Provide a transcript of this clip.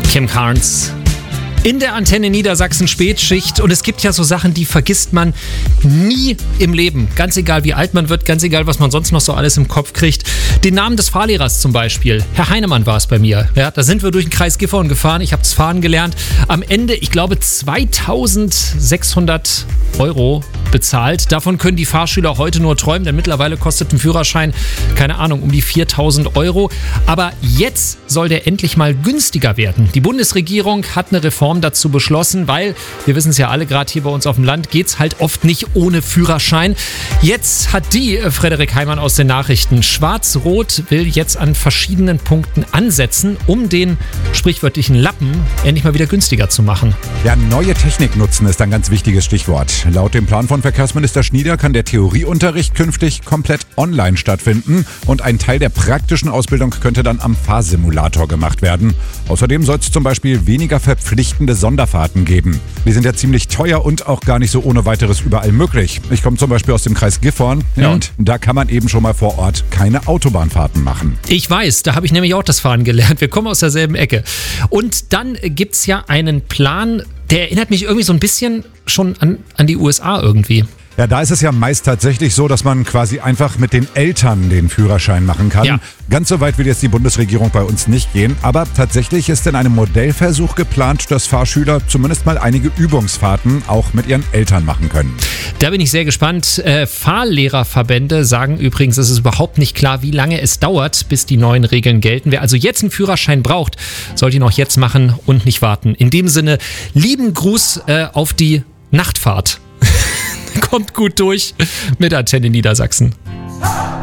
Kim Carnes in der Antenne Niedersachsen Spätschicht. Und es gibt ja so Sachen, die vergisst man nie im Leben. Ganz egal, wie alt man wird, ganz egal, was man sonst noch so alles im Kopf kriegt. Den Namen des Fahrlehrers zum Beispiel. Herr Heinemann war es bei mir. Ja, da sind wir durch den Kreis Gifhorn gefahren. Ich habe das Fahren gelernt. Am Ende, ich glaube, 2.600 € bezahlt. Davon können die Fahrschüler heute nur träumen, denn mittlerweile kostet ein Führerschein, keine Ahnung, um die 4.000 €. Aber jetzt soll der endlich mal günstiger werden. Die Bundesregierung hat eine Reform dazu beschlossen, weil, wir wissen es ja alle, gerade hier bei uns auf dem Land geht es halt oft nicht ohne Führerschein. Jetzt hat Frederik Heimann aus den Nachrichten. Schwarz-Rot will jetzt an verschiedenen Punkten ansetzen, um den sprichwörtlichen Lappen endlich mal wieder günstiger zu machen. Ja, neue Technik nutzen ist ein ganz wichtiges Stichwort. Laut dem Plan von Verkehrsminister Schnieder kann der Theorieunterricht künftig komplett online stattfinden und ein Teil der praktischen Ausbildung könnte dann am Fahrsimulator gemacht werden. Außerdem soll es zum Beispiel weniger verpflichtende Sonderfahrten geben. Die sind ja ziemlich teuer und auch gar nicht so ohne weiteres überall möglich. Ich komme zum Beispiel aus dem Kreis Gifhorn, und da kann man eben schon mal vor Ort keine Autobahnfahrten machen. Ich weiß, da habe ich nämlich auch das Fahren gelernt. Wir kommen aus derselben Ecke. Und dann gibt es ja einen Plan, der erinnert mich irgendwie so ein bisschen schon an die USA irgendwie. Ja, da ist es ja meist tatsächlich so, dass man quasi einfach mit den Eltern den Führerschein machen kann. Ja. Ganz so weit will jetzt die Bundesregierung bei uns nicht gehen, aber tatsächlich ist in einem Modellversuch geplant, dass Fahrschüler zumindest mal einige Übungsfahrten auch mit ihren Eltern machen können. Da bin ich sehr gespannt. Fahrlehrerverbände sagen übrigens, es ist überhaupt nicht klar, wie lange es dauert, bis die neuen Regeln gelten. Wer also jetzt einen Führerschein braucht, sollte ihn auch jetzt machen und nicht warten. In dem Sinne, lieben Gruß auf die Nachtfahrt. Kommt gut durch mit Antenne Niedersachsen.